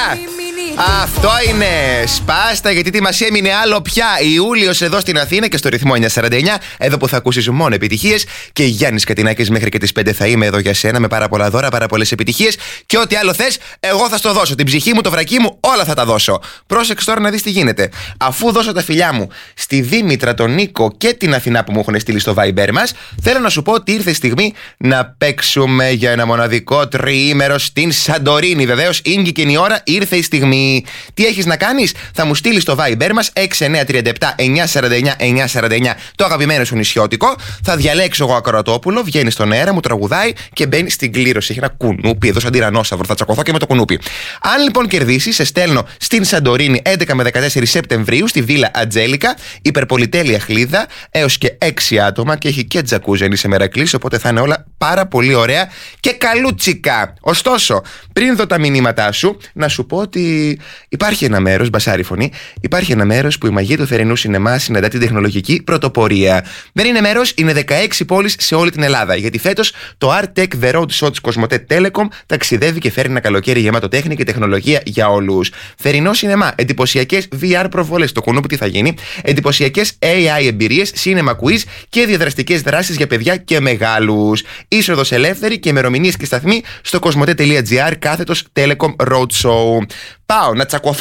Αυτό είναι. Σπάστα, γιατί τι μας έμεινε άλλο πια. Ιούλιος εδώ στην Αθήνα και στο ρυθμό 949. Εδώ που θα ακούσεις μόνο επιτυχίες. Και Γιάννης Κατινάκης μέχρι και τις 5 θα είμαι εδώ για σένα με πάρα πολλά δώρα, πάρα πολλές επιτυχίες. Και ό,τι άλλο θες, εγώ θα στο δώσω. Την ψυχή μου, το βρακί μου, όλα θα τα δώσω. Πρόσεξε τώρα να δεις τι γίνεται. Αφού δώσω τα φιλιά μου στη Δήμητρα, τον Νίκο και την Αθηνά που μου έχουν στείλει στο Viber μας, θέλω να σου πω ότι ήρθε η στιγμή να παίξουμε για ένα μοναδικό τριήμερο στην Σαντορίνη. Βεβαίως, ήγηκε η ώρα, ήρθε η στιγμή. Τι έχεις να κάνεις? Θα μου στείλεις στο Viber μας 6937 949 949 το αγαπημένο σου νησιώτικο. Θα διαλέξω εγώ ακροατόπουλο, βγαίνει στον αέρα, μου τραγουδάει και μπαίνει στην κλήρωση. Έχει ένα κουνούπι εδώ σαν τυρανόσαυρο. Θα τσακωθώ και με το κουνούπι. Αν λοιπόν κερδίσεις, σε στέλνω στην Σαντορίνη 11 με 14 Σεπτεμβρίου στη Βίλα Ατζέλικα. Υπερπολιτέλεια χλίδα, έως και 6 άτομα και έχει και τζακούζι αν είσαι μερακλής. Οπότε θα είναι όλα πάρα πολύ ωραία και καλούτσικα. Ωστόσο, πριν δω τα μηνύματά σου, να σου πω ότι υπάρχει ένα μέρος, μπασάρι φωνή, υπάρχει ένα μέρος που η μαγεία του θερινού σινεμά συναντά την τεχνολογική πρωτοπορία. Δεν είναι μέρος, είναι 16 πόλεις σε όλη την Ελλάδα. Γιατί φέτος το Art Tech The Road Show της Κοσμοτέ Telecom ταξιδεύει και φέρνει ένα καλοκαίρι γεμάτο τέχνη και τεχνολογία για όλους. Θερινό σινεμά, εντυπωσιακές VR προβολές, το κουνούπι τι θα γίνει, εντυπωσιακές AI εμπειρίες, cinema quiz και διαδραστικές δράσεις για παιδιά και μεγάλους. Είσοδος ελεύθερη και ημερομηνίες και σταθμοί στο κοσμοτέ.gr/Telecom Road Show. Πάω να τσακωθώ